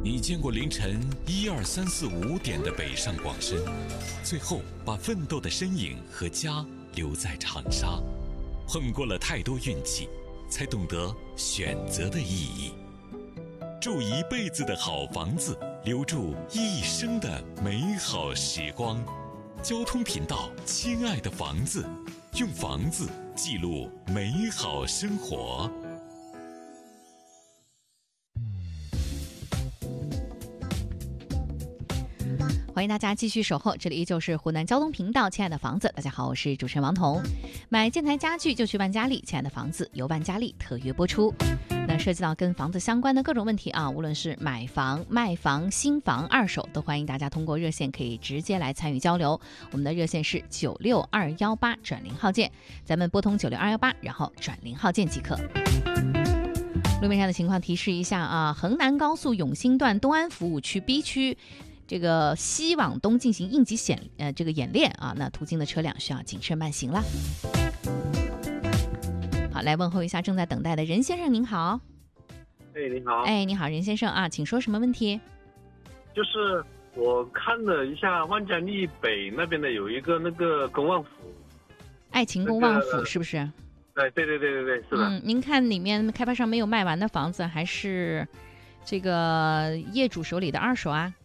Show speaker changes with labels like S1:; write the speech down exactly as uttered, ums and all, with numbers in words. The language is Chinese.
S1: 你见过凌晨一二三四五点的北上广深，最后把奋斗的身影和家留在长沙。碰过了太多运气，才懂得选择的意义。住一辈子的好房子，留住一生的美好时光。交通频道，亲爱的房子，用房子记录美好生活。
S2: 欢迎大家继续守候，这里依旧是湖南交通频道，亲爱的房子，大家好，我是主持人王彤。买建材家具就去万家丽，亲爱的房子由万家丽特约播出。那涉及到跟房子相关的各种问题啊，无论是买房、卖房、新房、二手，都欢迎大家通过热线可以直接来参与交流。我们的热线是九六二幺八转零号键，咱们拨通九六二幺八，然后转零号键即可。路面上的情况提示一下啊，衡南高速永兴段东安服务区 B 区。这个西往东进行应急演呃这个演练啊，那途经的车辆需要谨慎慢行了。好，来问候一下正在等待的任先生，您好。
S3: 哎，你好。
S2: 哎，你好，任先生啊，请说什么问题？
S3: 就是我看了一下万家丽北那边的有一个那个公望府，
S2: 爱情公望府是不是？
S3: 哎，对对对对对，是的。
S2: 嗯，您看里面开发商没有卖完的房子，还是这个业主手里的二手啊？